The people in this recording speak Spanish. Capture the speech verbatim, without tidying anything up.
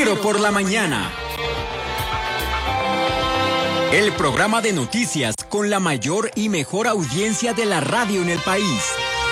Tiro por la mañana. El programa de noticias con la mayor y mejor audiencia de la radio en el país.